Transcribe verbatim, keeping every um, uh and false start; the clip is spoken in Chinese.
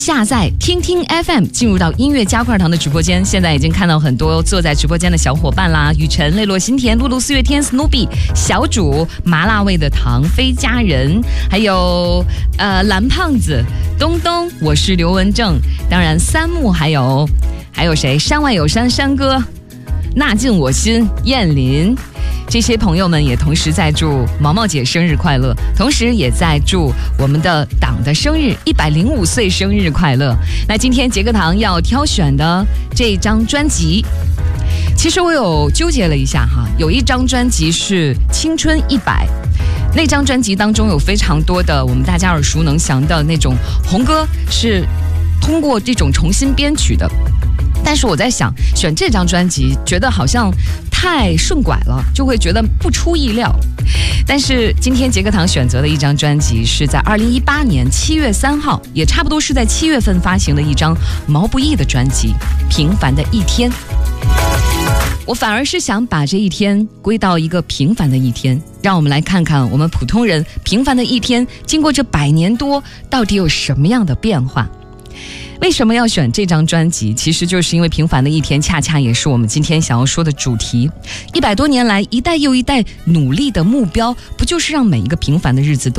下载听听 F M， 进入到音乐加块糖的直播间。现在已经看到很多坐在直播间的小伙伴啦，雨辰、泪落心田、露露、四月天、Snoopy、小主、麻辣味的糖、飞家人，还有呃蓝胖子、东东，我是刘文正，当然三木，还有还有谁？山外有山，山哥，纳进我心，燕林。这些朋友们也同时在祝毛毛姐生日快乐，同时也在祝我们的党的生日一百零五岁生日快乐。那今天杰克堂要挑选的这张专辑，其实我有纠结了一下哈，有一张专辑是青春一百，那张专辑当中有非常多的我们大家耳熟能详的那种红歌，是通过这种重新编曲的。但是我在想，选这张专辑觉得好像太顺拐了，就会觉得不出意料。但是今天杰克堂选择的一张专辑是在二零一八年七月三号，也差不多是在七月份发行的一张毛不易的专辑《平凡的一天》。我反而是想把这一天归到一个平凡的一天，让我们来看看我们普通人平凡的一天，经过这百年多，到底有什么样的变化。为什么要选这张专辑？其实就是因为平凡的一天恰恰也是我们今天想要说的主题。一百多年来，一代又一代努力的目标，不就是让每一个平凡的日子都